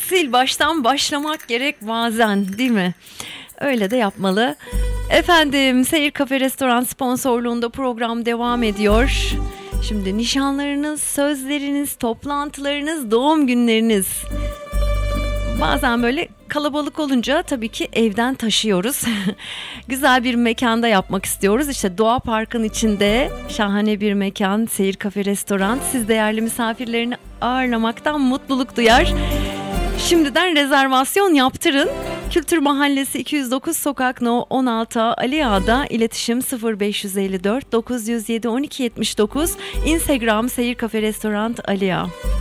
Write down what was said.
sil baştan başlamak gerek bazen, değil mi? Öyle de yapmalı. Efendim, Seyir Kafe Restoran sponsorluğunda program devam ediyor. Şimdi nişanlarınız, sözleriniz, toplantılarınız, doğum günleriniz. Bazen böyle kalabalık olunca tabii ki evden taşıyoruz. Güzel bir mekanda yapmak istiyoruz. İşte Doğa Park'ın içinde şahane bir mekan, Seyir Kafe Restoran. Siz değerli misafirlerini ağırlamaktan mutluluk duyar. Şimdiden rezervasyon yaptırın. Kültür Mahallesi 209 Sokak No 16 Ali Ağa'da, iletişim 0554 907 1279, Instagram Seyir Kafe Restoran Ali Ağa.